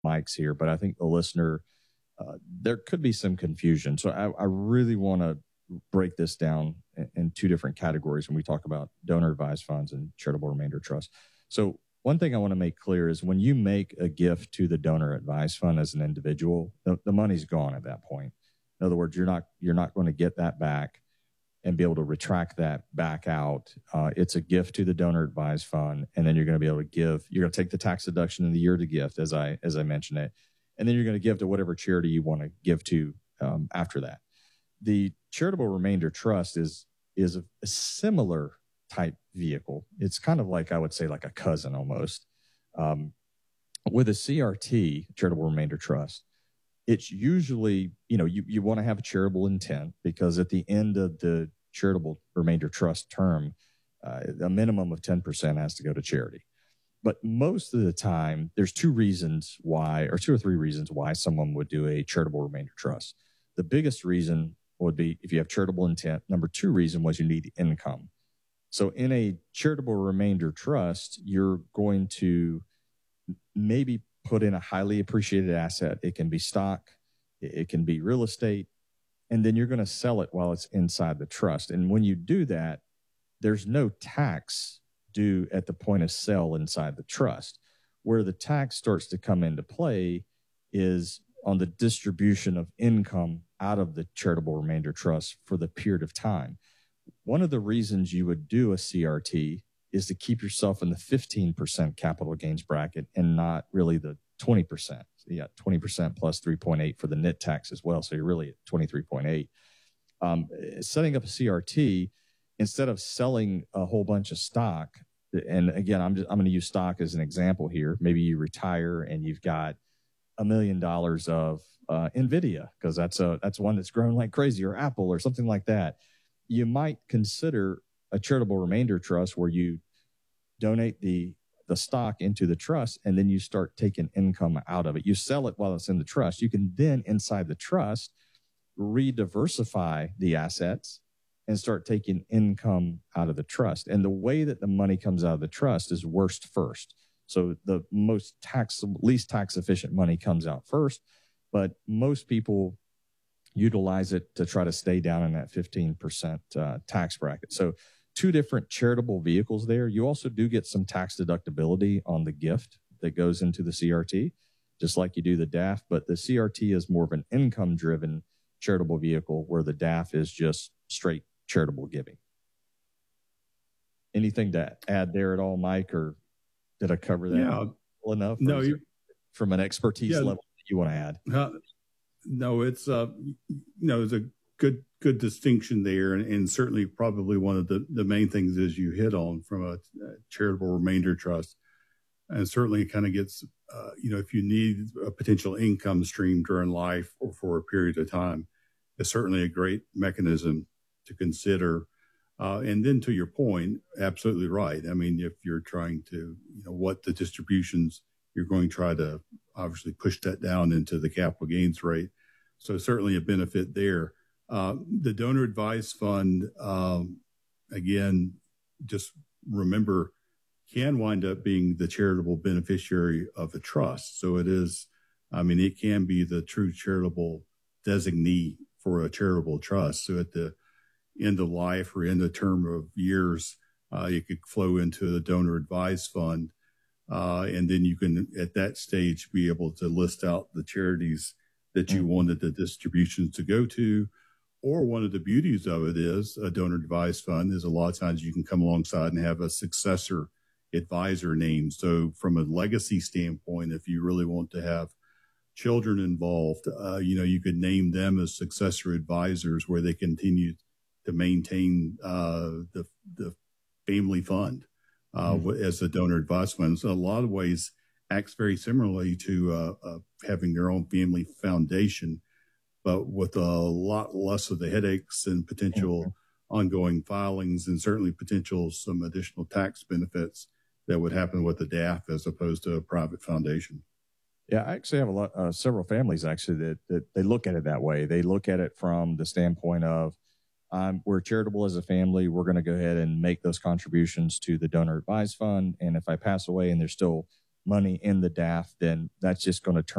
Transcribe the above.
mics here, but I think the listener, there could be some confusion. So I really want to break this down in two different categories when we talk about donor advised funds and charitable remainder trust. So one thing I want to make clear is when you make a gift to the donor advised fund as an individual, the money's gone at that point. In other words, you're not going to get that back and be able to retract that back out. It's a gift to the donor advised fund, and then you're going to be able to give. You're going to take the tax deduction in the year to gift, as I mentioned it, and then you're going to give to whatever charity you want to give to after that. The charitable remainder trust is a similar type vehicle. It's kind of like, I would say, like a cousin almost. With a CRT, charitable remainder trust, it's usually, you want to have a charitable intent, because at the end of the charitable remainder trust term, a minimum of 10% has to go to charity. But most of the time, there's two or three reasons why someone would do a charitable remainder trust. The biggest reason would be if you have charitable intent. Number two reason was you need income. So in a charitable remainder trust, you're going to maybe put in a highly appreciated asset. It can be stock, it can be real estate, and then you're going to sell it while it's inside the trust. And when you do that, there's no tax due at the point of sale inside the trust. Where the tax starts to come into play is on the distribution of income out of the charitable remainder trust for the period of time. One of the reasons you would do a CRT is to keep yourself in the 15% capital gains bracket and not really the 20%. So you got 20% plus 3.8 for the net tax as well. So you're really at 23.8. Setting up a CRT, instead of selling a whole bunch of stock, and again, I'm going to use stock as an example here. Maybe you retire and you've got $1 million of NVIDIA, because that's one that's grown like crazy, or Apple or something like that. You might consider a charitable remainder trust where you donate the stock into the trust, and then you start taking income out of it. You sell it while it's in the trust. You can then, inside the trust, re-diversify the assets and start taking income out of the trust. And the way that the money comes out of the trust is worst first. So the least tax efficient money comes out first, but most people utilize it to try to stay down in that 15% tax bracket. So two different charitable vehicles there. You also do get some tax deductibility on the gift that goes into the CRT, just like you do the DAF, but the CRT is more of an income driven charitable vehicle, where the DAF is just straight charitable giving. Anything to add there at all, Mike, or did I cover that well enough? No, from an expertise level that you want to add? No, it's it's a good distinction there, and certainly probably one of the main things is you hit on from a charitable remainder trust, and certainly it kind of gets if you need a potential income stream during life or for a period of time, it's certainly a great mechanism to consider. And then to your point, absolutely right. I mean, if you're trying to, what the distributions, you're going to try to obviously push that down into the capital gains rate. So certainly a benefit there. The donor advised fund, again, just remember, can wind up being the charitable beneficiary of a trust. So it is, it can be the true charitable designee for a charitable trust. So at the end of life or end of term of years, you could flow into the donor advised fund. And then you can, at that stage, be able to list out the charities that you wanted the distributions to go to. Or one of the beauties of it is a donor advised fund is a lot of times you can come alongside and have a successor advisor name. So from a legacy standpoint, if you really want to have children involved, you could name them as successor advisors where they continue to maintain the family fund as the donor advised fund. So in a lot of ways acts very similarly to having their own family foundation, but with a lot less of the headaches and potential ongoing filings, and certainly potential some additional tax benefits that would happen with the DAF as opposed to a private foundation. Yeah, I actually have several families actually that they look at it that way. They look at it from the standpoint of, we're charitable as a family. We're going to go ahead and make those contributions to the donor advised fund. And if I pass away and there's still money in the DAF, then that's just going to turn